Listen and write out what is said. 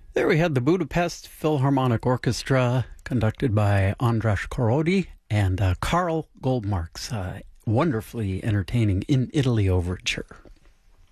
There we had the Budapest Philharmonic Orchestra, conducted by Andras Korody and Karl Goldmark's wonderfully entertaining In Italy Overture.